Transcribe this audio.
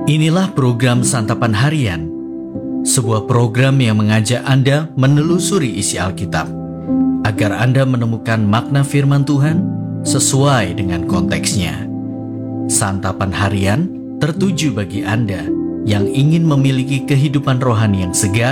Inilah program Santapan Harian, sebuah program yang mengajak Anda menelusuri isi Alkitab, agar Anda menemukan makna firman Tuhan sesuai dengan konteksnya. Santapan Harian tertuju bagi Anda yang ingin memiliki kehidupan rohani yang segar